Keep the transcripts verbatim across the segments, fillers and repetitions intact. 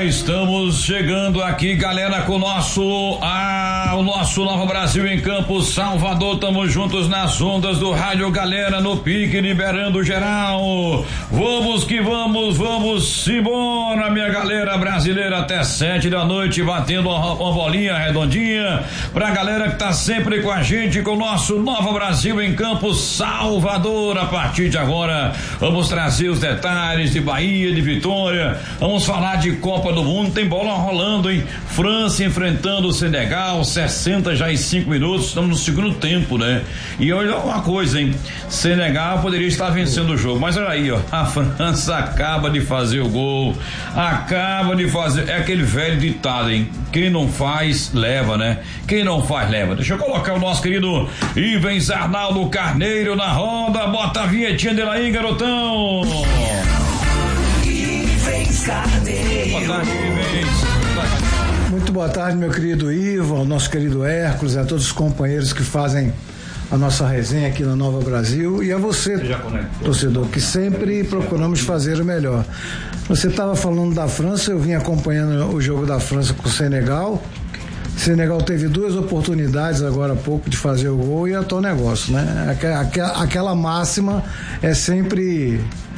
Já estamos chegando aqui, galera, com o nosso, ah, o nosso Nova Brasil em Campo, Salvador. Estamos juntos nas ondas do rádio, galera, no pique, liberando geral. Vamos que vamos, vamos embora, minha galera brasileira, até sete da noite, batendo uma, uma bolinha redondinha pra galera que tá sempre com a gente, com o nosso Nova Brasil em Campo, Salvador. A partir de agora, vamos trazer os detalhes de Bahia, de Vitória. Vamos falar de Copa do Mundo, tem bola rolando, hein? França enfrentando o Senegal, sessenta já em cinco minutos, estamos no segundo tempo, né? E olha uma coisa, hein? Senegal poderia estar vencendo o jogo, mas olha aí, ó, a França acaba de fazer o gol, acaba de fazer, é aquele velho ditado, hein? Quem não faz, leva, né? Quem não faz, leva. Deixa eu colocar o nosso querido Ivens Arnaldo Carneiro na roda, bota a vinhetinha dele aí, garotão! Boa tarde, muito boa tarde, meu querido Ivo, ao nosso querido Hércules, a todos os companheiros que fazem a nossa resenha aqui na Nova Brasil e a você, você torcedor, que sempre procuramos fazer o melhor. Você estava falando da França, eu vim acompanhando o jogo da França com o Senegal. O Senegal teve duas oportunidades agora há pouco de fazer o gol e é tal negócio, né? Aquela, aquela máxima é sempre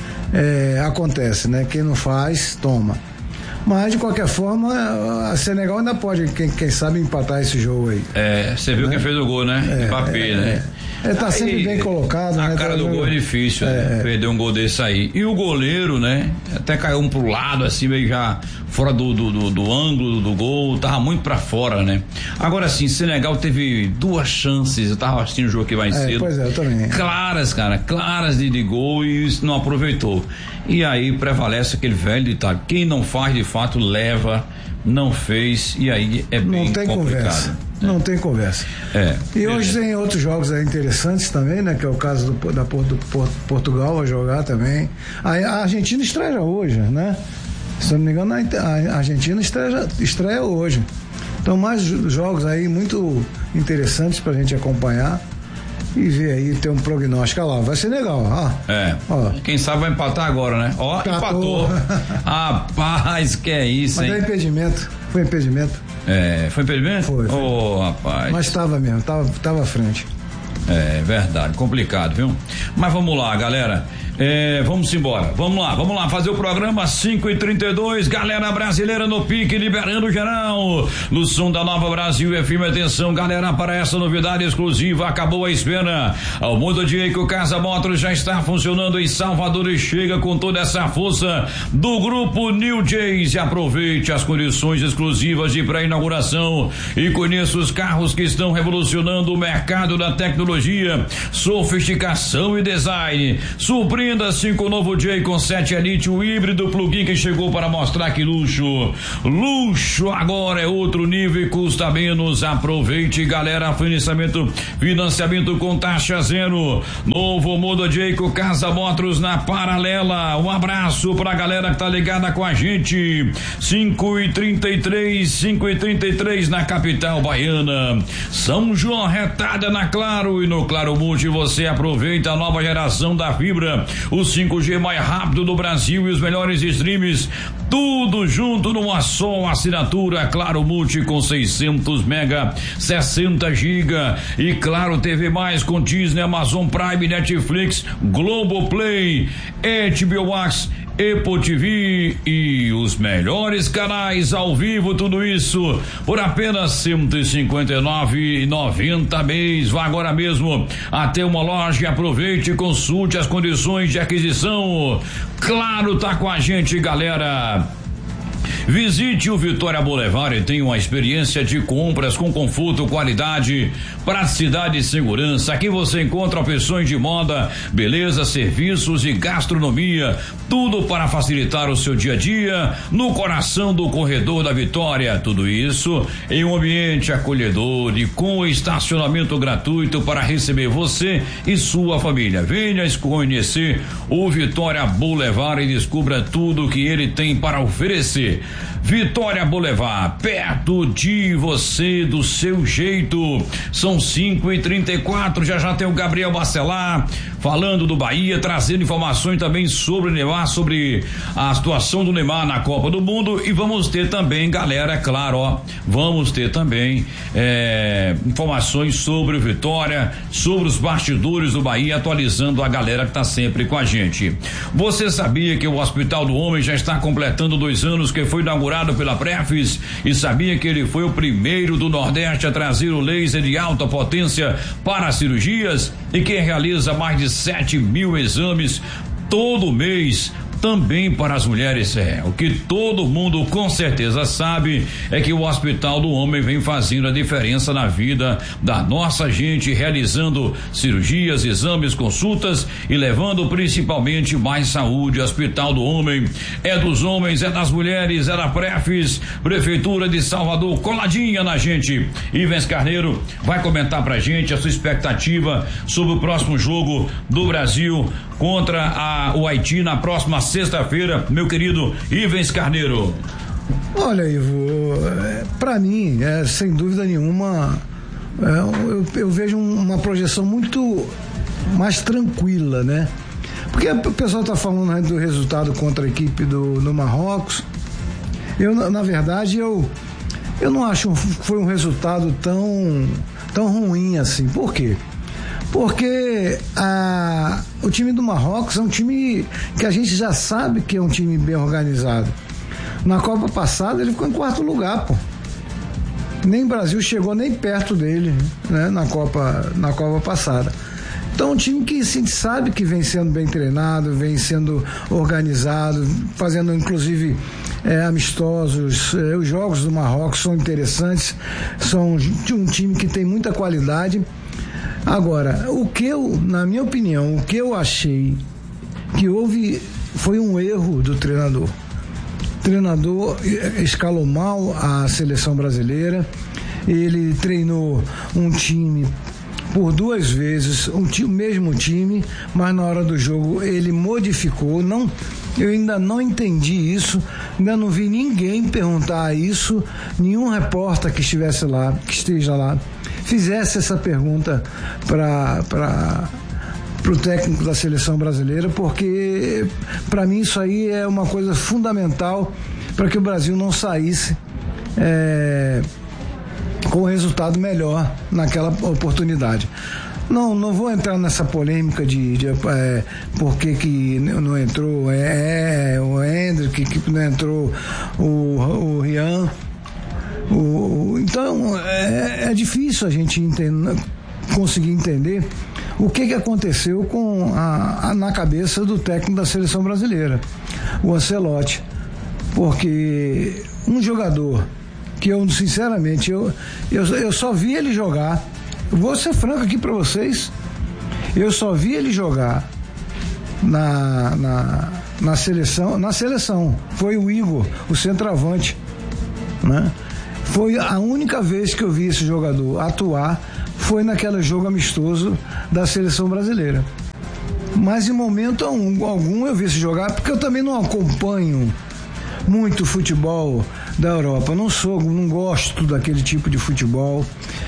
é, acontece, né? Quem não faz, toma. Mas de qualquer forma, a Senegal ainda pode, quem, quem sabe, empatar esse jogo aí. É, você viu, né? Quem fez o gol, né? É, Papê, é, né? É, é tá aí, sempre bem colocado, a né? A cara tá do gol é difícil, é, né? É. Perder um gol desse aí. E o goleiro, né? Até caiu um pro lado, assim, meio já fora do, do, do, do ângulo do gol, tava muito pra fora, né? Agora sim, Senegal teve duas chances, eu tava assistindo o jogo aqui mais é, cedo. Pois é, eu também. Claras, cara, claras de, de gol e isso não aproveitou. E aí prevalece aquele velho ditado, quem não faz de fato leva, não fez, e aí é bem não tem complicado. Conversa. Né? Não tem conversa. É. E hoje tem outros jogos aí interessantes também, né? Que é o caso do, da do Portugal vai jogar também. A, a Argentina estreia hoje, né? Se eu não me engano, a Argentina estreia, estreia hoje. Então, mais jogos aí muito interessantes pra gente acompanhar e ver aí, ter um prognóstico. Olha lá, vai ser legal. Ó. É. Ó. Quem sabe vai empatar agora, né? Ó, empatou. Rapaz, que é isso, Mas hein? Mas é impedimento. Foi impedimento. É, foi impedimento? Foi. Ô, oh, rapaz. Mas estava mesmo, tava, tava à frente. É verdade, complicado, viu? Mas vamos lá, galera. É, vamos embora, vamos lá, vamos lá fazer o programa cinco e trinta e dois, galera brasileira no pique, liberando geral, no som da Nova Brasil F M. Atenção, galera, para essa novidade exclusiva, acabou a espera. Ao mundo de que o Casa Motors já está funcionando em Salvador e chega com toda essa força do grupo New Jays. E aproveite as condições exclusivas de pré-inauguração e conheça os carros que estão revolucionando o mercado da tecnologia, sofisticação e design. Surpreenda Surpreenda-se com o novo Jay com sete Elite, o híbrido plug-in que chegou para mostrar que luxo. Luxo agora é outro nível e custa menos. Aproveite, galera. Financiamento, financiamento com taxa zero. Novo Modo Jay com Casa Motors na paralela. Um abraço pra galera que tá ligada com a gente. cinco e trinta e três, cinco e trinta e três na capital baiana. São João retada na Claro e no Claro Multi você aproveita a nova geração da fibra. O cinco G mais rápido do Brasil e os melhores streams, tudo junto numa só assinatura. Claro Multi com seiscentos mega, sessenta giga e Claro T V mais com Disney, Amazon Prime, Netflix, Globoplay, H B O Max, Apple T V e os melhores canais ao vivo, tudo isso por apenas cento e cinquenta e nove reais e noventa centavos mês. Vá agora mesmo até uma loja e aproveite e consulte as condições de aquisição. Claro, tá com a gente, galera. Visite o Vitória Boulevard e tenha uma experiência de compras com conforto, qualidade, praticidade e segurança. Aqui você encontra opções de moda, beleza, serviços e gastronomia, tudo para facilitar o seu dia a dia no coração do corredor da Vitória. Tudo isso em um ambiente acolhedor e com estacionamento gratuito para receber você e sua família. Venha conhecer o Vitória Boulevard e descubra tudo que ele tem para oferecer. Vitória Boulevard, perto de você, do seu jeito. São cinco e trinta e quatro. Já já tem o Gabriel Bacelar falando do Bahia, trazendo informações também sobre o Neymar, sobre a situação do Neymar na Copa do Mundo. E vamos ter também, galera, é claro, ó, vamos ter também é, informações sobre o Vitória, sobre os bastidores do Bahia, atualizando a galera que tá sempre com a gente. Você sabia que o Hospital do Homem já está completando dois anos que foi inaugurado pela Prefis, e sabia que ele foi o primeiro do Nordeste a trazer o laser de alta potência para cirurgias e que realiza mais de sete mil exames todo mês, também para as mulheres. É, o que todo mundo com certeza sabe é que o Hospital do Homem vem fazendo a diferença na vida da nossa gente, realizando cirurgias, exames, consultas e levando principalmente mais saúde. Hospital do Homem é dos homens, é das mulheres, é da Prefis, Prefeitura de Salvador, coladinha na gente. Ivens Carneiro vai comentar pra gente a sua expectativa sobre o próximo jogo do Brasil contra a, o Haiti na próxima sexta-feira, meu querido Ivens Carneiro. Olha, Ivo, para mim, é, sem dúvida nenhuma, é, eu, eu vejo uma projeção muito mais tranquila, né? Porque o pessoal está falando do resultado contra a equipe do, do Marrocos. Eu, na, na verdade, eu, eu não acho que foi um resultado tão, tão ruim assim. Por quê? Porque a, o time do Marrocos é um time que a gente já sabe que é um time bem organizado. Na Copa passada ele ficou em quarto lugar, pô. Nem o Brasil chegou nem perto dele, né, na Copa, na Copa passada. Então, um time que a gente sabe que vem sendo bem treinado, vem sendo organizado, fazendo inclusive é, amistosos. É, os jogos do Marrocos são interessantes, são de um time que tem muita qualidade. Agora, o que eu, na minha opinião, o que eu achei que houve foi um erro do treinador. O treinador escalou mal a seleção brasileira, ele treinou um time por duas vezes, um time, o mesmo time, mas na hora do jogo ele modificou. Não, eu ainda não entendi isso, ainda não vi ninguém perguntar isso, nenhum repórter que estivesse lá, que esteja lá, fizesse essa pergunta para para o técnico da seleção brasileira, porque para mim isso aí é uma coisa fundamental para que o Brasil não saísse é, com um resultado melhor naquela oportunidade. Não, não vou entrar nessa polêmica de, de é, por que que não entrou é, o Hendrick, que não entrou o, o Rian. O, então é, é difícil a gente entender, conseguir entender o que, que aconteceu com a, a, na cabeça do técnico da seleção brasileira, o Ancelotti, porque um jogador que eu sinceramente eu, eu, eu só vi ele jogar, vou ser franco aqui para vocês, eu só vi ele jogar na, na, na seleção, na seleção foi o Igor, o centroavante, né? Foi a única vez que eu vi esse jogador atuar, foi naquele jogo amistoso da seleção brasileira. Mas em momento algum eu vi esse jogar, porque eu também não acompanho muito futebol da Europa. Eu não sou, não gosto daquele tipo de futebol.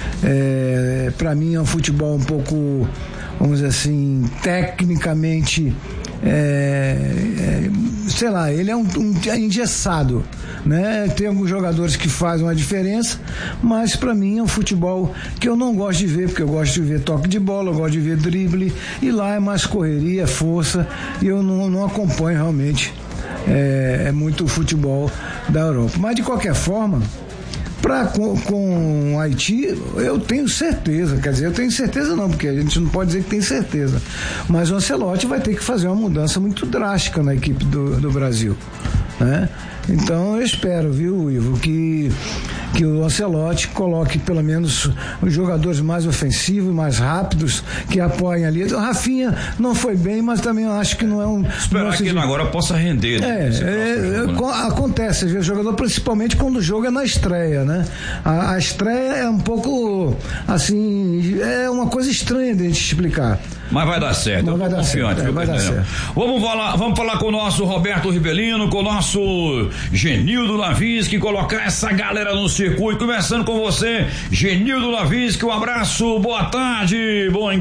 É, para mim é um futebol um pouco, vamos dizer assim, tecnicamente, é, é, sei lá, ele é um, um é engessado, né? Tem alguns jogadores que fazem uma diferença, mas para mim é um futebol que eu não gosto de ver, porque eu gosto de ver toque de bola, eu gosto de ver drible, e lá é mais correria, força, e eu não, não acompanho realmente é, é muito o futebol da Europa. Mas de qualquer forma, pra, com, com o Haiti, eu tenho certeza, quer dizer, eu tenho certeza não, porque a gente não pode dizer que tem certeza, mas o Ancelotti vai ter que fazer uma mudança muito drástica na equipe do, do Brasil, né? Então eu espero, viu, Ivo, que, que o Ancelotti coloque pelo menos os jogadores mais ofensivos, mais rápidos, que apoiem ali. O Rafinha não foi bem, mas também eu acho que não é um... Esperar que ele agora possa render. Né? É, é, jogo, né? Acontece, às vezes, o jogador, principalmente quando o jogo é na estreia, né? A, a estreia é um pouco, assim, é uma coisa estranha de a gente explicar. Mas vai dar certo. Mas vai dar confiante, certo. É, vai dar certo. Vamos falar, vamos falar com o nosso Roberto Ribelino, com o nosso Genildo Lavinsky, colocar essa galera no circuito. Começando com você, Genildo Lavinsky, um abraço, boa tarde, Boing.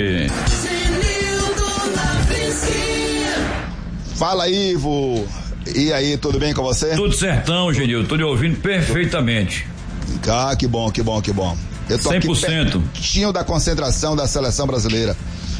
Genildo Lavinsky. Fala, Ivo. E aí, tudo bem com você? Tudo certão, Genildo, tô lhe ouvindo perfeitamente. Ah, que bom, que bom, que bom. Eu tô cem por cento. aqui pertinho da concentração da seleção brasileira.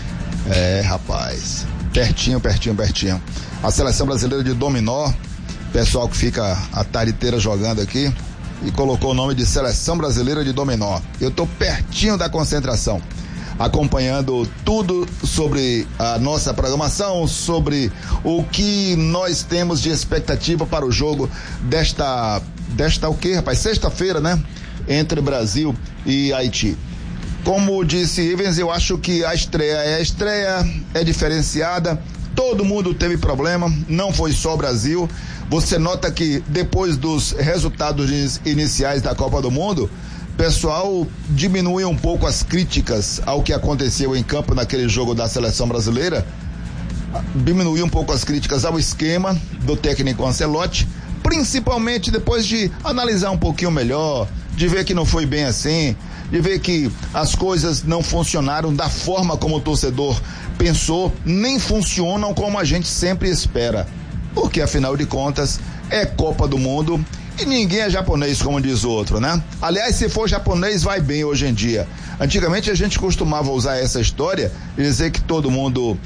É, rapaz, pertinho, pertinho, pertinho. A seleção brasileira de dominó, pessoal que fica a tarde inteira jogando aqui e colocou o nome de seleção brasileira de dominó. Eu tô pertinho da concentração, acompanhando tudo sobre a nossa programação, sobre o que nós temos de expectativa para o jogo desta, desta o quê, rapaz? Sexta-feira, né? Entre Brasil e Haiti. Como disse Ivens, eu acho que a estreia é a estreia, é diferenciada, todo mundo teve problema, não foi só o Brasil. Você nota que depois dos resultados iniciais da Copa do Mundo, o pessoal diminui um pouco as críticas ao que aconteceu em campo naquele jogo da seleção brasileira, diminuiu um pouco as críticas ao esquema do técnico Ancelotti, principalmente depois de analisar um pouquinho melhor, de ver que não foi bem assim, de ver que as coisas não funcionaram da forma como o torcedor pensou, nem funcionam como a gente sempre espera, porque afinal de contas é Copa do Mundo e ninguém é japonês, como diz o outro, né? Aliás, se for japonês, vai bem hoje em dia. Antigamente a gente costumava usar essa história e dizer que todo mundo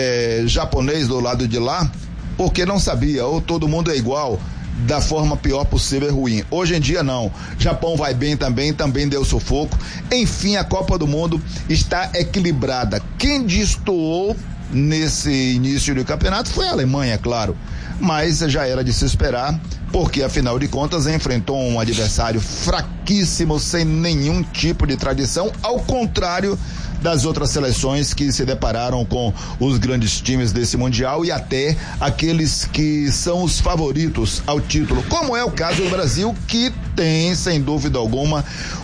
é japonês do lado de lá, porque não sabia, ou todo mundo é igual, da forma pior possível e ruim. Hoje em dia não. Japão vai bem também, também deu sufoco. Enfim, a Copa do Mundo está equilibrada. Quem destoou nesse início do campeonato foi a Alemanha, claro. Mas já era de se esperar, porque afinal de contas enfrentou um adversário fraquíssimo, sem nenhum tipo de tradição, ao contrário das outras seleções que se depararam com os grandes times desse Mundial e até aqueles que são os favoritos ao título, como é o caso do Brasil, que tem, sem dúvida alguma,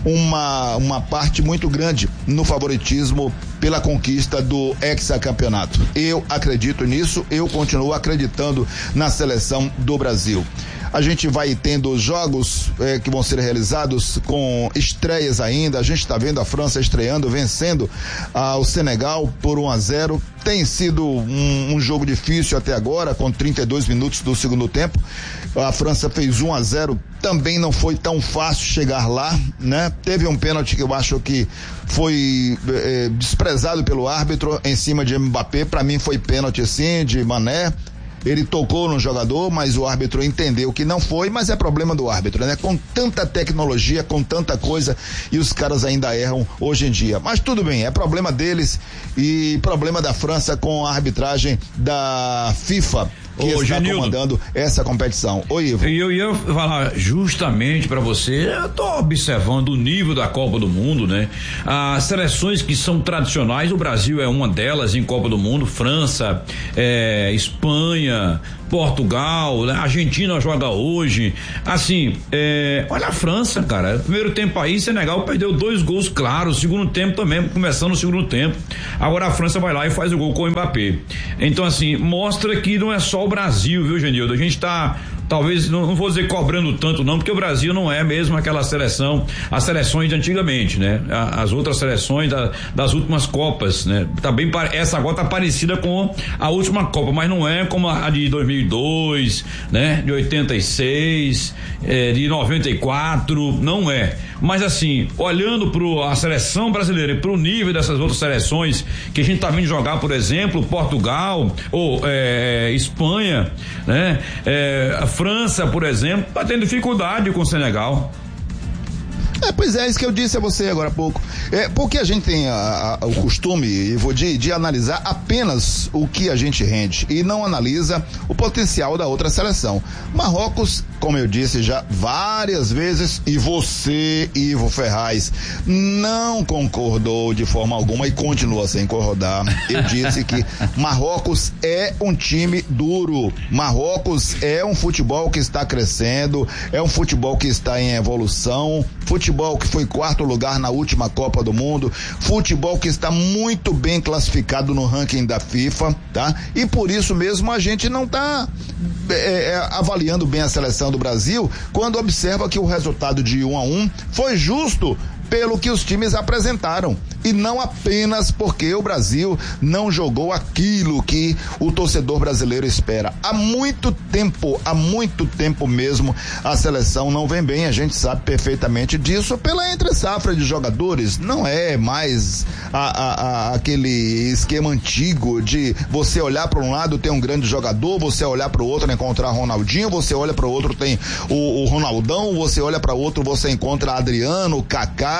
uma, uma parte muito grande no favoritismo pela conquista do hexacampeonato. Eu acredito nisso, eu continuo acreditando na seleção do Brasil. A gente vai tendo jogos eh, que vão ser realizados com estreias ainda. A gente está vendo a França estreando, vencendo ah, o Senegal por um a zero. Tem sido um, um jogo difícil até agora, com trinta e dois minutos do segundo tempo. A França fez um a zero, também não foi tão fácil chegar lá, né? Teve um pênalti que eu acho que foi eh, desprezado pelo árbitro em cima de Mbappé. Para mim foi pênalti sim, de Mané. Ele tocou no jogador, mas o árbitro entendeu que não foi, mas é problema do árbitro, né? Com tanta tecnologia, com tanta coisa, e os caras ainda erram hoje em dia. Mas tudo bem, é problema deles e problema da França com a arbitragem da FIFA, que Ô, está Genildo, comandando essa competição. Oi, Ivo. E eu ia falar justamente para você, eu tô observando o nível da Copa do Mundo, né? As seleções que são tradicionais, o Brasil é uma delas em Copa do Mundo, França, é, Espanha, Portugal, né? A Argentina joga hoje, assim, é, olha a França, cara, primeiro tempo aí, Senegal perdeu dois gols claros, segundo tempo também, começando o segundo tempo, agora a França vai lá e faz o gol com o Mbappé. Então assim, mostra que não é só o Brasil, viu, Genildo? A gente tá, talvez, não, não vou dizer cobrando tanto não, porque o Brasil não é mesmo aquela seleção, as seleções de antigamente, né? As outras seleções da, das últimas Copas, né? Tá bem, essa agora tá parecida com a última Copa, mas não é como a de dois mil e dois, né? De oitenta e seis, é, de noventa e quatro, não é. Mas assim, olhando pro a seleção brasileira e pro nível dessas outras seleções que a gente tá vindo jogar, por exemplo, Portugal ou é, Espanha, né? É, a França, por exemplo, tá tendo dificuldade com o Senegal. É, pois é, isso que eu disse a você agora há pouco. É, porque a gente tem a, a, o costume, Ivo, de, de analisar apenas o que a gente rende e não analisa o potencial da outra seleção. Marrocos, como eu disse já várias vezes, e você, Ivo Ferraz, não concordou de forma alguma e continua sem concordar. Eu disse que Marrocos é um time duro. Marrocos é um futebol que está crescendo, é um futebol que está em evolução, futebol futebol que foi quarto lugar na última Copa do Mundo, futebol que está muito bem classificado no ranking da FIFA, tá? E por isso mesmo a gente não está é, é, avaliando bem a seleção do Brasil quando observa que o resultado de um a um foi justo pelo que os times apresentaram e não apenas porque o Brasil não jogou aquilo que o torcedor brasileiro espera. Há muito tempo, há muito tempo mesmo, a seleção não vem bem, a gente sabe perfeitamente disso pela entre-safra de jogadores. Não é mais a, a, a, aquele esquema antigo de você olhar para um lado tem um grande jogador, você olhar para o outro encontrar Ronaldinho, você olha para o outro tem o, o Ronaldão, você olha para o outro você encontra Adriano, Kaká,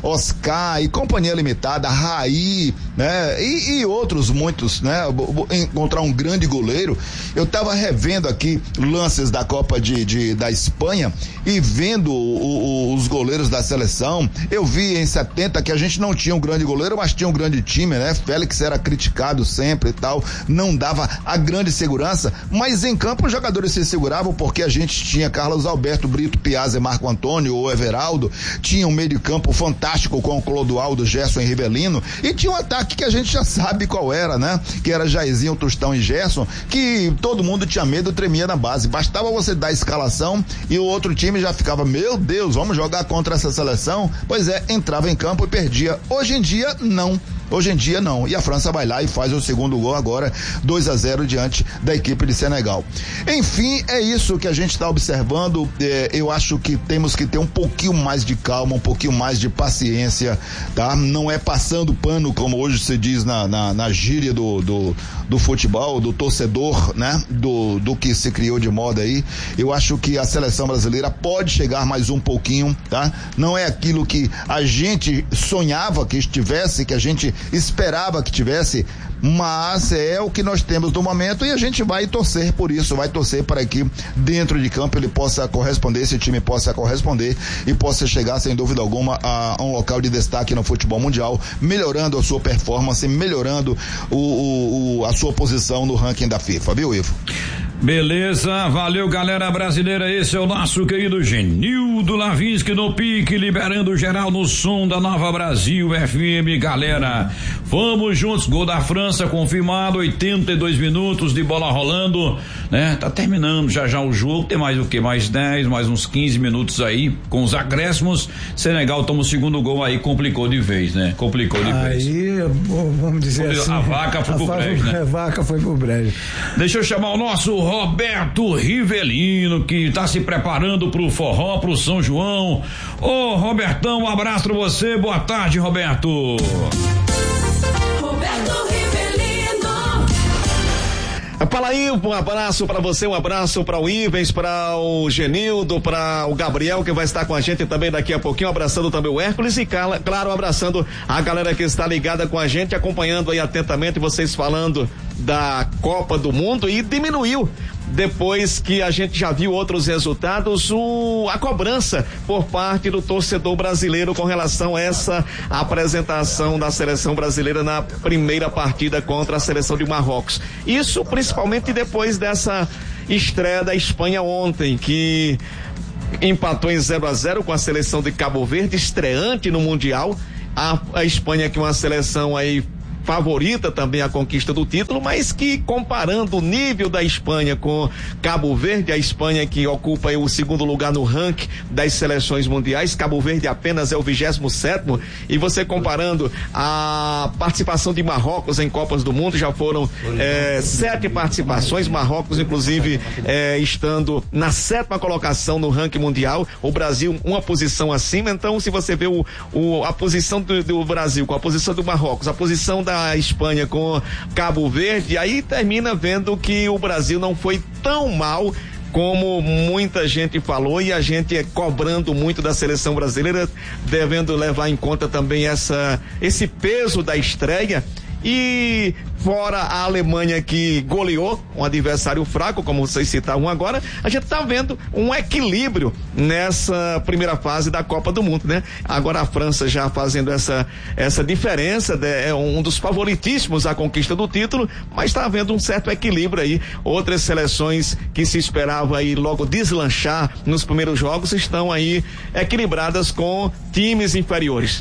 Oscar e companhia limitada, Raí, né? E, e outros muitos, né? Encontrar um grande goleiro. Eu tava revendo aqui lances da Copa de, de da Espanha e vendo o, o, os goleiros da seleção. Eu vi em setenta que a gente não tinha um grande goleiro, mas tinha um grande time, né? Félix era criticado sempre e tal, não dava a grande segurança, mas em campo os jogadores se seguravam porque a gente tinha Carlos Alberto, Brito, Piazza, Marco Antônio ou Everaldo, tinha um meio de campo fantástico com o Clodoaldo, Gerson e Rivelino, e tinha um ataque que a gente já sabe qual era, né? Que era Jairzinho, Tostão e Gerson, que todo mundo tinha medo, tremia na base, bastava você dar a escalação e o outro time já ficava, meu Deus, vamos jogar contra essa seleção? Pois é, entrava em campo e perdia. Hoje em dia, não. Hoje em dia não, e a França vai lá e faz o segundo gol agora, dois a zero diante da equipe de Senegal. Enfim, é isso que a gente está observando. É, eu acho que temos que ter um pouquinho mais de calma, um pouquinho mais de paciência, tá? Não é passando pano, como hoje se diz na, na, na gíria do, do, do futebol, do torcedor, né? Do, do que se criou de moda aí. Eu acho que a seleção brasileira pode chegar mais um pouquinho, tá? Não é aquilo que a gente sonhava que estivesse, que a gente esperava que tivesse, mas é o que nós temos no momento e a gente vai torcer por isso, vai torcer para que dentro de campo ele possa corresponder, esse time possa corresponder e possa chegar sem dúvida alguma a, a um local de destaque no futebol mundial, melhorando a sua performance, melhorando o, o, o, a sua posição no ranking da FIFA, viu, Ivo? Beleza, valeu galera brasileira, esse é o nosso querido Genildo Lavinsky no pique, liberando geral no som da Nova Brasil F M, galera, vamos juntos, gol da França confirmado, oitenta e dois minutos de bola rolando, né, tá terminando já já o jogo, tem mais o que, mais dez, mais uns quinze minutos aí, com os acréscimos, Senegal toma o segundo gol aí, complicou de vez, né, complicou de aí, vez. Aí, vamos dizer assim, a vaca foi a pro brejo, né? A vaca foi pro brejo. Deixa eu chamar o nosso Roberto Rivelino, que tá se preparando pro forró, pro São João. Ô, Robertão, um abraço pra você, boa tarde, Roberto. Roberto Rivelino. Fala aí, um abraço pra você, um abraço pra o Ivens, pra o Genildo, pra o Gabriel, que vai estar com a gente também daqui a pouquinho, abraçando também o Hércules e, claro, abraçando a galera que está ligada com a gente, acompanhando aí atentamente vocês falando da Copa do Mundo, e diminuiu depois que a gente já viu outros resultados, o, a cobrança por parte do torcedor brasileiro com relação a essa apresentação da seleção brasileira na primeira partida contra a seleção de Marrocos. Isso principalmente depois dessa estreia da Espanha ontem, que empatou em zero a zero com a seleção de Cabo Verde, estreante no Mundial. A, a Espanha, que é uma seleção aí favorita também a conquista do título, mas que, comparando o nível da Espanha com Cabo Verde, a Espanha que ocupa aí o segundo lugar no ranking das seleções mundiais, Cabo Verde apenas é o vigésimo sétimo, e você comparando a participação de Marrocos em Copas do Mundo, já foram é, sete participações, Marrocos inclusive é, estando na sétima colocação no ranking mundial, o Brasil uma posição acima. Então, se você vê o, o, a posição do, do Brasil com a posição do Marrocos, a posição da a Espanha com Cabo Verde, aí termina vendo que o Brasil não foi tão mal como muita gente falou, e a gente é cobrando muito da seleção brasileira, devendo levar em conta também essa, esse peso da estreia e fora a Alemanha que goleou um adversário fraco, como vocês citaram agora, a gente tá vendo um equilíbrio nessa primeira fase da Copa do Mundo, né? Agora a França já fazendo essa, essa diferença, né? É um dos favoritíssimos à conquista do título, mas tá havendo um certo equilíbrio aí. Outras seleções que se esperava aí logo deslanchar nos primeiros jogos estão aí equilibradas com times inferiores.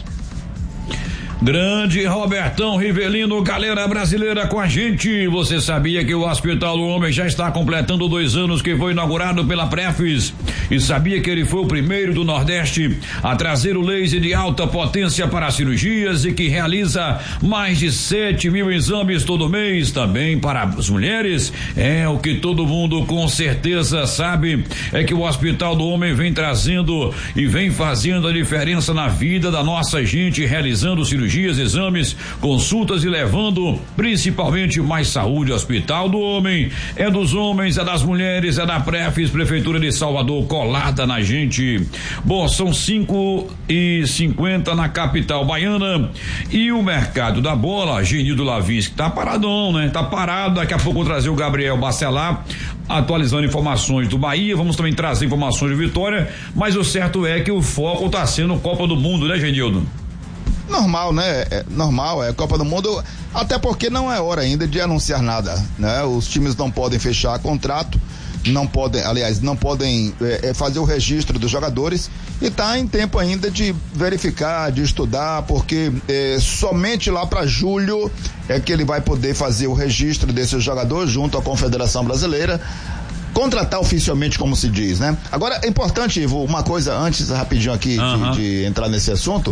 Grande Robertão Rivelino, galera brasileira com a gente. Você sabia que o Hospital do Homem já está completando dois anos que foi inaugurado pela Prefis? E sabia que ele foi o primeiro do Nordeste a trazer o laser de alta potência para cirurgias e que realiza mais de sete mil exames todo mês também para as mulheres? É o que todo mundo com certeza sabe, é que o Hospital do Homem vem trazendo e vem fazendo a diferença na vida da nossa gente, realizando cirurgias, exames, consultas e levando principalmente mais saúde. Hospital do Homem é dos homens, é das mulheres, é da Prefis, Prefeitura de Salvador, colada na gente. Bom, são cinco e cinquenta na capital baiana. E o mercado da bola, Genildo Lavinski, tá paradão, né? Tá parado. Daqui a pouco vou trazer o Gabriel Bacelar atualizando informações do Bahia. Vamos também trazer informações de Vitória, mas o certo é que o foco tá sendo Copa do Mundo, né, Genildo? Normal, né? É normal, é Copa do Mundo, até porque não é hora ainda de anunciar nada, né? Os times não podem fechar contrato, não podem, aliás, não podem é, fazer o registro dos jogadores e tá em tempo ainda de verificar, de estudar, porque é, somente lá para julho é que ele vai poder fazer o registro desses jogadores junto à Confederação Brasileira, contratar oficialmente, como se diz, né? Agora, é importante, Ivo, uma coisa antes, rapidinho aqui, uhum. de, de entrar nesse assunto,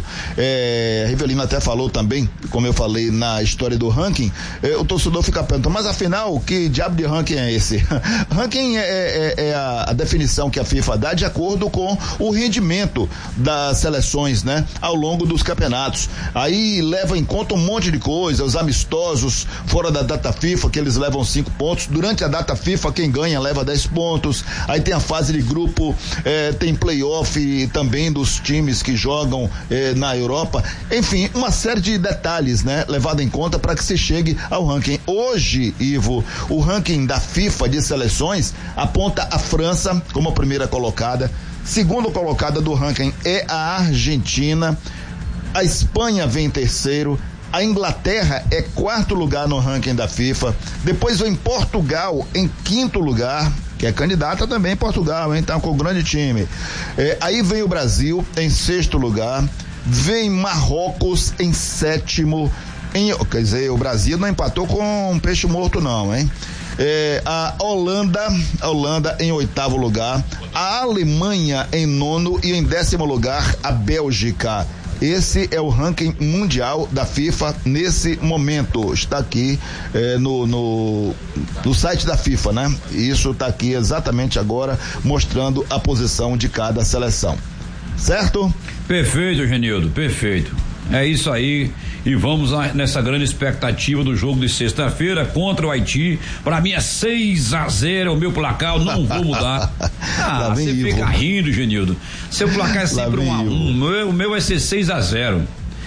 é, Rivelino até falou também, como eu falei na história do ranking, é, o torcedor fica perguntando, mas afinal, que diabo de ranking é esse? Ranking é, é, é a, a definição que a FIFA dá de acordo com o rendimento das seleções, né? Ao longo dos campeonatos. Aí leva em conta um monte de coisa, os amistosos fora da data FIFA, que eles levam cinco pontos, durante a data FIFA, quem ganha leva dez pontos, aí tem a fase de grupo, eh, tem playoff também dos times que jogam eh, na Europa, enfim, uma série de detalhes, né, levado em conta para que se chegue ao ranking. Hoje, Ivo, o ranking da FIFA de seleções aponta a França como a primeira colocada, segunda colocada do ranking é a Argentina, a Espanha vem em terceiro, a Inglaterra é quarto lugar no ranking da FIFA, depois vem Portugal em quinto lugar, que é candidata também em Portugal, hein? Tá com um grande time. É, aí vem o Brasil em sexto lugar, vem Marrocos em sétimo, em, quer dizer, o Brasil não empatou com um peixe morto não, hein? É, a Holanda, a Holanda em oitavo lugar, a Alemanha em nono e em décimo lugar a Bélgica. Esse é o ranking mundial da FIFA nesse momento. Está aqui eh, no, no, no site da FIFA, né? Isso está aqui exatamente agora, mostrando a posição de cada seleção. Certo? Perfeito, Genildo, perfeito. É isso aí, e vamos nessa grande expectativa do jogo de sexta-feira contra o Haiti. Pra mim é seis a zero o meu placar, eu não vou mudar. Ah, você Ivo. Fica rindo, Genildo. Seu placar é sempre um a um, o meu vai ser seis a zero.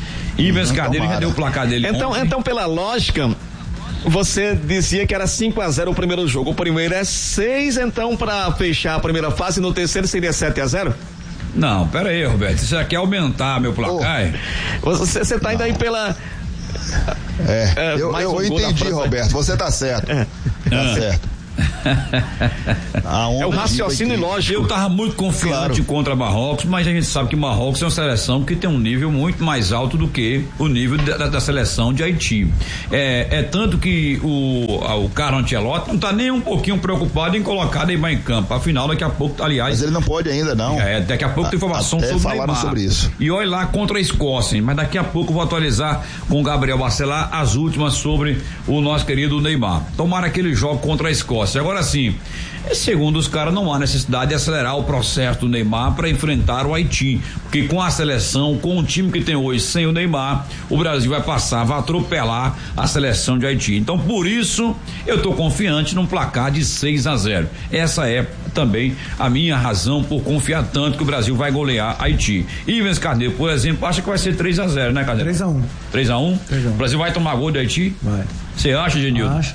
Ives Carneiro já deu o placar dele. Então, então, pela lógica, você dizia que era cinco a zero o primeiro jogo. O primeiro é seis, então pra fechar a primeira fase, no terceiro seria sete a zero? Não, pera aí, Roberto, você já quer aumentar meu placar? Oh. Você, você tá indo aí pela... É, é eu, eu, um eu entendi, Roberto, você tá certo, é. tá ah. certo. É o raciocínio lógico. Eu tava muito confiante claro. contra Marrocos, mas a gente sabe que Marrocos é uma seleção que tem um nível muito mais alto do que o nível da, da seleção de Haiti. É, é tanto que o, o Carlo Ancelotti não tá nem um pouquinho preocupado em colocar Neymar em campo. Afinal, daqui a pouco, aliás. Mas ele não pode ainda, não. É, daqui a pouco tem informação Até sobre falaram Neymar. sobre isso. E olha lá contra a Escócia, hein? Mas daqui a pouco eu vou atualizar com o Gabriel Bacelar as últimas sobre o nosso querido Neymar. Tomara que ele jogue contra a Escócia. Agora Agora sim, segundo os caras, não há necessidade de acelerar o processo do Neymar para enfrentar o Haiti, porque com a seleção, com o time que tem hoje sem o Neymar, o Brasil vai passar, vai atropelar a seleção de Haiti. Então, por isso, eu tô confiante num placar de seis a zero. Essa é também a minha razão por confiar tanto que o Brasil vai golear Haiti. Ivens Carneiro, por exemplo, acha que vai ser três a zero, né, Carneiro? três a um. três a um? O Brasil vai tomar gol de Haiti? Vai. Você acha, Genildo? Acho.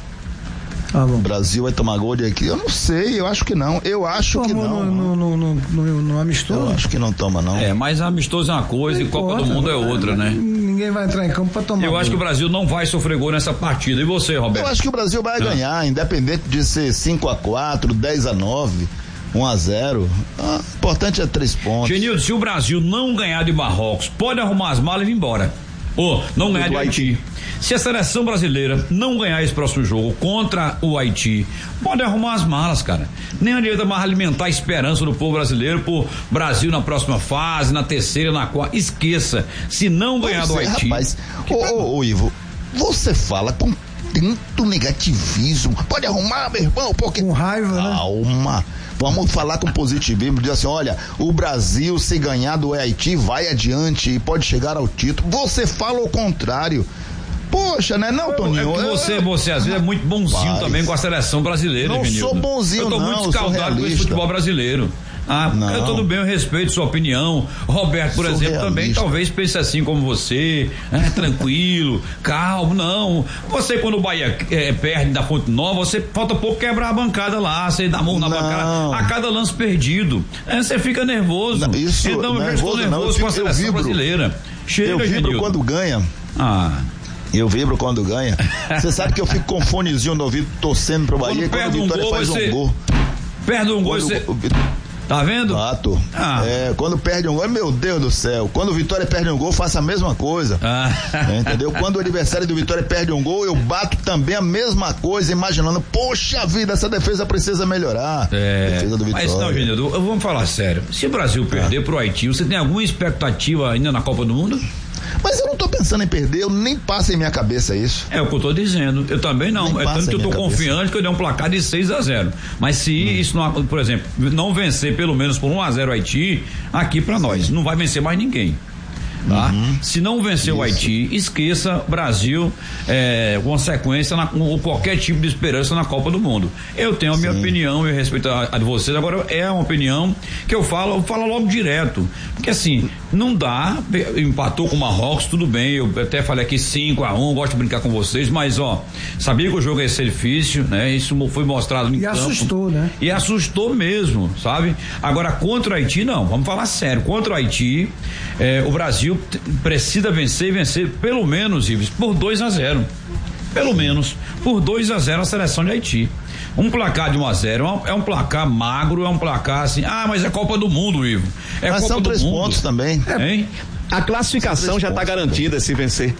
Tá bom. O Brasil vai tomar gol de aqui? Eu não sei, eu acho que não. Eu acho Tomou que não. No, no, no, no, no amistoso? Eu acho que não toma, não. É, mas amistoso é uma coisa não e Copa importa, do Mundo é outra, né? Ninguém vai entrar em campo pra tomar Eu gol. acho que o Brasil não vai sofrer gol nessa partida. E você, Roberto? Eu acho que o Brasil vai ganhar, independente de ser cinco a quatro, dez a nove, um a zero. Ah, o importante é três pontos. Genildo, se o Brasil não ganhar de Marrocos, pode arrumar as malas e ir embora. Ou não ganhar de Haiti. Se a seleção brasileira não ganhar esse próximo jogo contra o Haiti, pode arrumar as malas, cara. Nem adianta mais alimentar a esperança do povo brasileiro por Brasil na próxima fase, na terceira, na quarta. Esqueça. Se não ganhar do Você, Haiti. Rapaz, ô, ô, ô, Ivo, você fala com tanto negativismo. Pode arrumar, meu irmão, porque. Com raiva, né? Calma. Vamos falar com positivismo, dizer assim, olha, o Brasil, se ganhar do Haiti, vai adiante e pode chegar ao título. Você fala o contrário. Poxa, né, não, Toninho? É que você, você às vezes é muito bonzinho Rapaz, também com a seleção brasileira, não Genildo. sou bonzinho, eu tô não, muito eu sou escaldado com esse realista. futebol brasileiro. Ah, Não. eu, tudo bem, eu respeito sua opinião. Roberto, por Sou exemplo, realista. também talvez pense assim como você, é, tranquilo, calmo, não. Você, quando o Bahia é, perde da Fonte Nova, você falta pouco quebrar a bancada lá, você dá a mão na Não. bancada, a cada lance perdido. É, você fica nervoso. Não, isso, então eu já estou nervoso não, nervoso eu com a fico- eu seleção vibro. brasileira. Chega, Eu vibro Genildo. quando ganha. Ah. Eu vibro quando ganha. Você sabe que eu fico com fonezinho no ouvido torcendo pro Bahia Quando e quando perde o um Vitória gol, faz você- um gol. Perde um gol, Quando você. o- Tá vendo? Fato. Ah. É, quando perde um gol, meu Deus do céu. Quando o Vitória perde um gol, faça a mesma coisa. Ah. É, entendeu? Quando o adversário do Vitória perde um gol, eu bato também a mesma coisa, imaginando, poxa vida, essa defesa precisa melhorar. É, Defesa do Vitória. mas não, Genildo, vamos falar sério. Se o Brasil perder pro Haiti, você tem alguma expectativa ainda na Copa do Mundo? Mas eu não tô pensando em perder, eu nem passa em minha cabeça isso. É o que eu tô dizendo. Eu também não. Nem É passa tanto que eu em tô minha cabeça. confiante que eu dei um placar de seis a zero. Mas se Hum. isso não, por exemplo, não vencer pelo menos por um a zero o Haiti, aqui pra nós, não vai vencer mais ninguém. Tá? Uhum. Se não vencer o Haiti, esqueça Brasil, é, consequência na, ou qualquer tipo de esperança na Copa do Mundo. Eu tenho a minha Sim. opinião, eu respeito a, a de vocês, agora é uma opinião que eu falo, eu falo logo direto, porque assim, não dá, empatou com o Marrocos, tudo bem, eu até falei aqui cinco a um, gosto de brincar com vocês, mas ó, sabia que o jogo ia ser difícil, né? Isso foi mostrado em E campo. assustou, né? E assustou mesmo, sabe? Agora, contra o Haiti, não, vamos falar sério, contra o Haiti, é, o Brasil t- precisa vencer e vencer pelo menos, Ives, por dois a zero. Pelo menos, por dois a zero a seleção de Haiti. Um placar de um a zero é um, é um placar magro, é um placar assim, ah, mas é Copa do Mundo, Ivo. É Mas Copa são do três Mundo. pontos também. Hein? A classificação já está garantida se vencer.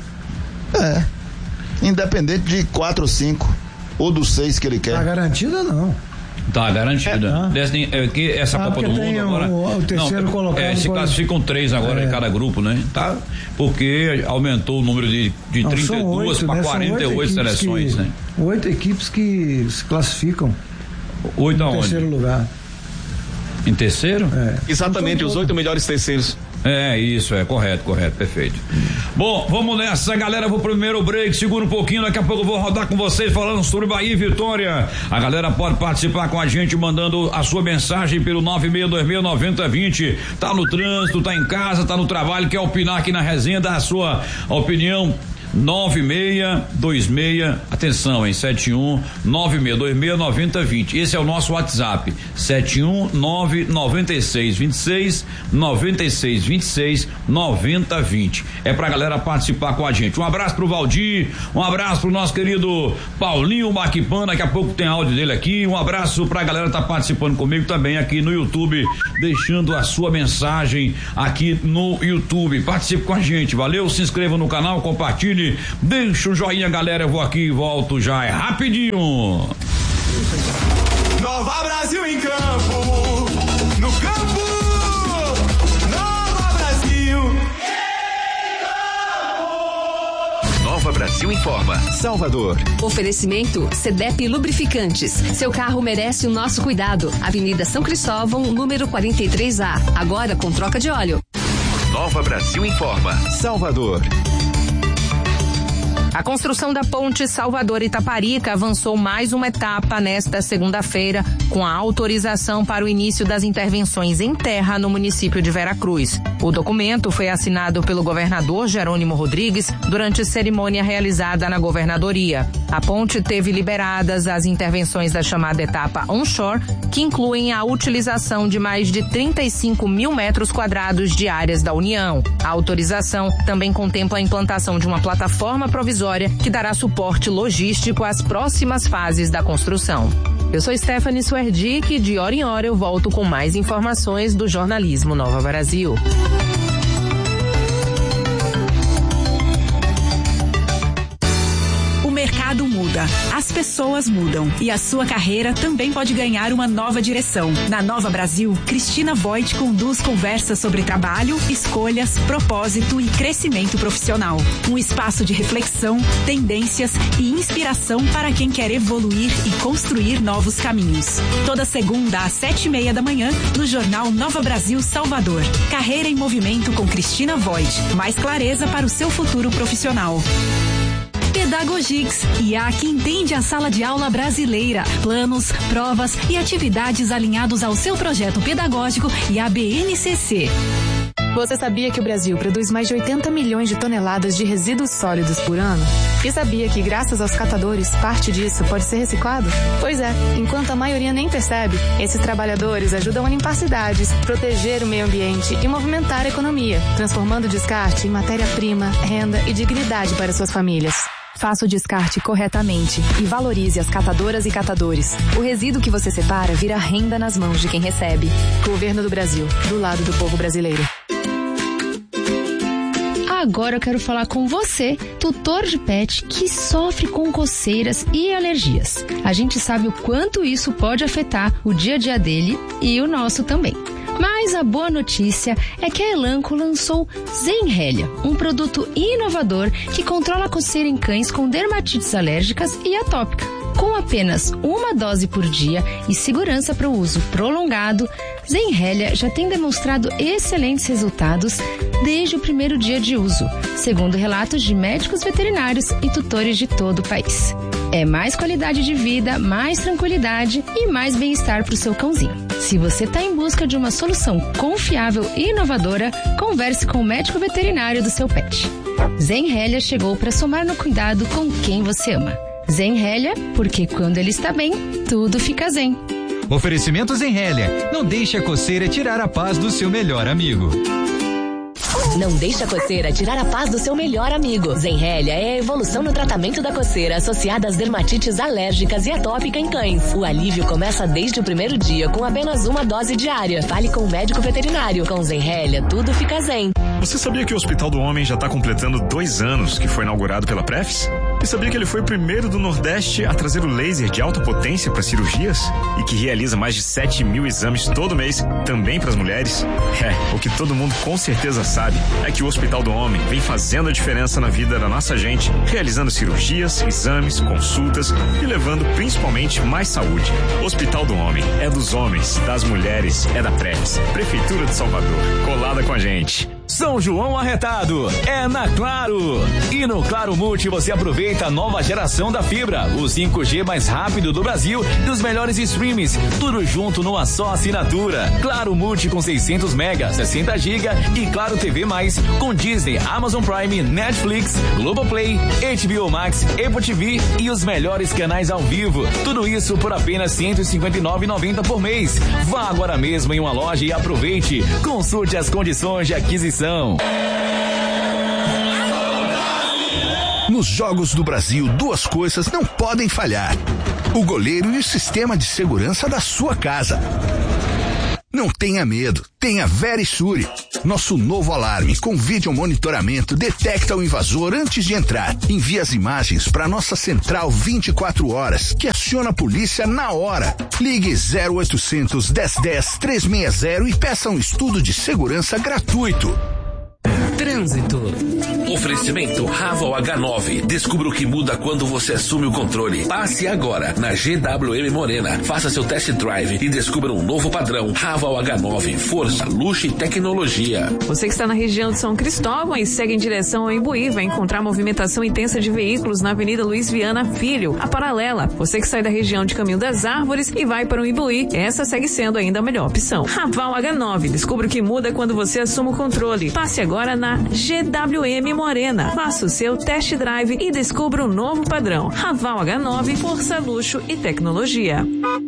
É. Independente de quatro ou cinco. Ou dos seis que ele quer. Tá garantida não. Tá garantida. É, tá. Desse- é, que essa Ah, Copa porque do tem Mundo o- agora. o terceiro não, colocado É, se pode- classificam três agora É. em cada grupo, né? Tá? Porque aumentou o número de, de Não, trinta e são duas oito, para né? São quarenta e oito oito equipes seleções, que, né? Oito equipes que se classificam Oito no aonde? terceiro lugar. Em terceiro? É. Exatamente, Então, os oito melhores terceiros. É, isso, é correto, correto, perfeito. Bom, vamos nessa, galera, vou pro primeiro break, segura um pouquinho, daqui a pouco eu vou rodar com vocês falando sobre Bahia e Vitória. A galera pode participar com a gente mandando a sua mensagem pelo nove seis dois seis nove zero dois zero. Tá no trânsito, tá em casa, tá no trabalho, quer opinar aqui na resenha, dá a sua opinião. nove seis dois seis, atenção, hein, sete um nove seis dois seis nove zero dois zero. Esse é o nosso WhatsApp, sete um nove nove seis dois seis nove seis dois seis nove zero dois zero. É pra galera participar com a gente. Um abraço pro Valdir, um abraço pro nosso querido Paulinho Maquipan, daqui a pouco tem áudio dele aqui. Um abraço pra galera que tá participando comigo também aqui no YouTube, deixando a sua mensagem aqui no YouTube. Participe com a gente, valeu? Se inscreva no canal, compartilhe. Deixa o joinha, galera. Eu vou aqui e volto já. É rapidinho. Nova Brasil em campo, no campo, Nova Brasil. Nova Brasil informa. Salvador. Oferecimento Cedep Lubrificantes. Seu carro merece o nosso cuidado. Avenida São Cristóvão, número quarenta e três A. Agora com troca de óleo. Nova Brasil informa. Salvador. A construção da ponte Salvador-Itaparica avançou mais uma etapa nesta segunda-feira, com a autorização para o início das intervenções em terra no município de Veracruz. O documento foi assinado pelo governador Jerônimo Rodrigues durante cerimônia realizada na governadoria. A ponte teve liberadas as intervenções da chamada etapa onshore, que incluem a utilização de mais de trinta e cinco mil metros quadrados de áreas da União. A autorização também contempla a implantação de uma plataforma provisória que dará suporte logístico às próximas fases da construção. Eu sou Stephanie Suerdick e de hora em hora eu volto com mais informações do jornalismo Nova Brasil. O mercado muda, as pessoas mudam e a sua carreira também pode ganhar uma nova direção. Na Nova Brasil, Cristina Voigt conduz conversas sobre trabalho, escolhas, propósito e crescimento profissional. Um espaço de reflexão, tendências e inspiração para quem quer evoluir e construir novos caminhos. Toda segunda às sete e meia da manhã, no Jornal Nova Brasil Salvador. Carreira em movimento com Cristina Voigt. Mais clareza para o seu futuro profissional. Pedagogix, I A que entende a sala de aula brasileira, planos, provas e atividades alinhados ao seu projeto pedagógico e à B N C C. Você sabia que o Brasil produz mais de oitenta milhões de toneladas de resíduos sólidos por ano? E sabia que, graças aos catadores, parte disso pode ser reciclado? Pois é, enquanto a maioria nem percebe, esses trabalhadores ajudam a limpar cidades, proteger o meio ambiente e movimentar a economia, transformando o descarte em matéria-prima, renda e dignidade para suas famílias. Faça o descarte corretamente e valorize as catadoras e catadores. O resíduo que você separa vira renda nas mãos de quem recebe. Governo do Brasil, do lado do povo brasileiro. Agora eu quero falar com você, tutor de pet que sofre com coceiras e alergias. A gente sabe o quanto isso pode afetar o dia a dia dele e o nosso também. Mas a boa notícia é que a Elanco lançou Zenrelia, um produto inovador que controla a coceira em cães com dermatites alérgicas e atópica. Com apenas uma dose por dia e segurança para o uso prolongado, Zenrelia já tem demonstrado excelentes resultados desde o primeiro dia de uso, segundo relatos de médicos veterinários e tutores de todo o país. É mais qualidade de vida, mais tranquilidade e mais bem-estar para o seu cãozinho. Se você está em busca de uma solução confiável e inovadora, converse com o médico veterinário do seu pet. Zenrelia chegou para somar no cuidado com quem você ama. Zenrelia, porque quando ele está bem, tudo fica zen. Oferecimento Zenrelia. Não deixe a coceira tirar a paz do seu melhor amigo. Não deixe a coceira tirar a paz do seu melhor amigo. Zenrelia é a evolução no tratamento da coceira associada às dermatites alérgicas e atópica em cães. O alívio começa desde o primeiro dia com apenas uma dose diária. Fale com o médico veterinário. Com Zenrelia, tudo fica zen. Você sabia que o Hospital do Homem já está completando dois anos que foi inaugurado pela Prefis? E sabia que ele foi o primeiro do Nordeste a trazer o laser de alta potência para cirurgias? E que realiza mais de sete mil exames todo mês, também para as mulheres? É, o que todo mundo com certeza sabe é que o Hospital do Homem vem fazendo a diferença na vida da nossa gente, realizando cirurgias, exames, consultas e levando principalmente mais saúde. Hospital do Homem é dos homens, das mulheres, é da Prefis. Prefeitura de Salvador, colada com a gente. São João arretado é na Claro. E no Claro Multi você aproveita a nova geração da fibra, o cinco G mais rápido do Brasil e os melhores streams, tudo junto numa só assinatura. Claro Multi com seiscentos megas, sessenta gigas e Claro T V mais com Disney, Amazon Prime, Netflix, Globoplay, H B O Max, Apple T V e os melhores canais ao vivo. Tudo isso por apenas cento e cinquenta e nove reais e noventa centavos por mês. Vá agora mesmo em uma loja e aproveite. Consulte as condições de aquisição. Nos Jogos do Brasil, duas coisas não podem falhar: o goleiro e o sistema de segurança da sua casa. Não tenha medo, tenha Verisure. Nosso novo alarme com vídeo monitoramento detecta o invasor antes de entrar. Envia as imagens para nossa central vinte e quatro horas, que aciona a polícia na hora. Ligue zero oitocentos, dez dez, trezentos e sessenta e peça um estudo de segurança gratuito. Trânsito. Oferecimento Raval H nove. Descubra o que muda quando você assume o controle. Passe agora na G W M Morena. Faça seu test drive e descubra um novo padrão. Raval H nove. Força, luxo e tecnologia. Você que está na região de São Cristóvão e segue em direção ao Imbuí, vai encontrar movimentação intensa de veículos na Avenida Luiz Viana Filho, a paralela. Você que sai da região de Caminho das Árvores e vai para o Imbuí, essa segue sendo ainda a melhor opção. Raval H nove. Descubra o que muda quando você assume o controle. Passe agora na G W M Morena. Faça o seu test drive e descubra um novo padrão. Raval H nove, força, luxo e tecnologia.